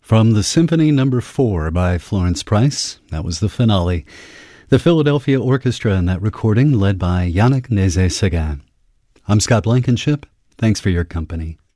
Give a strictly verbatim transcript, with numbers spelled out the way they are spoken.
From the Symphony Number Four by Florence Price, that was the finale. The Philadelphia Orchestra in that recording, led by Yannick Nézet-Séguin. I'm Scott Blankenship. Thanks for your company.